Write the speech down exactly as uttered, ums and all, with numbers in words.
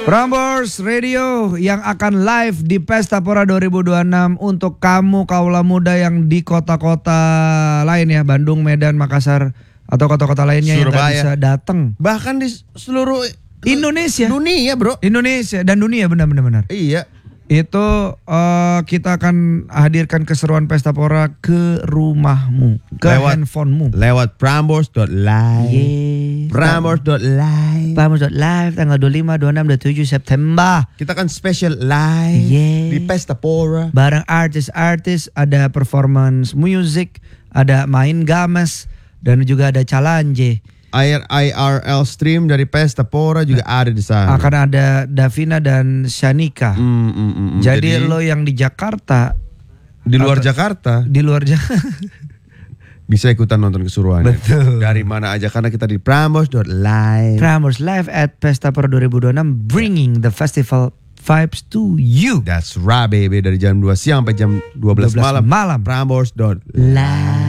Prambors Radio yang akan live di Pesta Pora dua ribu dua puluh enam untuk kamu kaula muda yang di kota-kota lain ya, Bandung, Medan, Makassar atau kota-kota lainnya Surabaya, yang gak bisa datang. Bahkan di seluruh Indonesia, dunia bro, Indonesia dan dunia benar-benar. Iya. Itu uh, kita akan hadirkan keseruan Pesta Pora ke rumahmu, ke lewat, handphonemu. Lewat prambors dot live. Yes. prambors dot live. prambors dot live tanggal dua puluh lima, dua puluh enam, dua puluh tujuh September. Kita kan special live yes. di Pesta Pora. Bareng artis-artis, ada performance music, ada main games, dan juga ada challenge. I R L stream dari Pesta Pora juga ada di sana. Akan ada Davina dan Shanika. Mm, mm, mm, mm. Jadi, Jadi lo yang di Jakarta, di luar atau, Jakarta, di luar Jakarta bisa ikutan nonton keseruannya. Betul. Dari mana aja karena kita di prambors dot live. Prambors live at Pesta Pora dua ribu dua puluh enam, bringing the festival vibes to you. That's right baby, dari jam dua siang sampai jam dua belas malam. malam. prambors dot live.